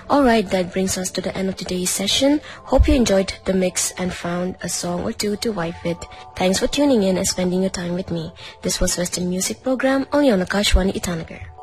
Alright, that brings us to the end of today's session. Hope you enjoyed the mix and found a song or two to vibe with. Thanks for tuning in and spending your time with me. This was Western Music Program only on Akashwani Itanagar.